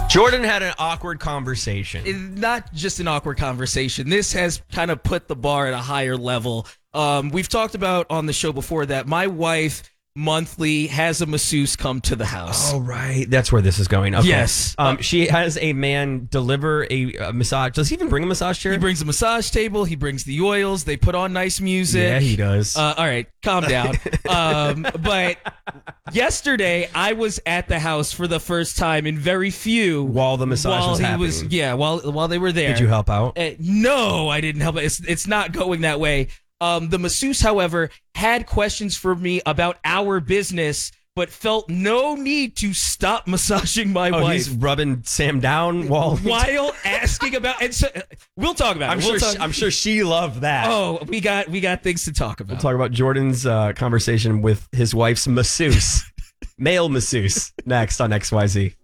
Jordan had an awkward conversation. Not just an awkward conversation. This has kind of put the bar at a higher level. We've talked about on the show before that my wife monthly has a masseuse come to the house. Oh, right. That's where this is going. Okay. Yes. She has a man deliver a massage. Does he even bring a massage chair? He brings a massage table. He brings the oils. They put on nice music. Yeah, he does. All right, calm down. But yesterday, I was at the house for the first time in very few. While the massage was happening. While they were there. Did you help out? No, I didn't help. It's not going that way. The masseuse, however, had questions for me about our business, but felt no need to stop massaging my wife. He's rubbing Sam down while asking about. And so, we'll talk about it. I'm sure she loved that. Oh, we got things to talk about. We'll talk about Jordan's conversation with his wife's masseuse, male masseuse, next on XYZ.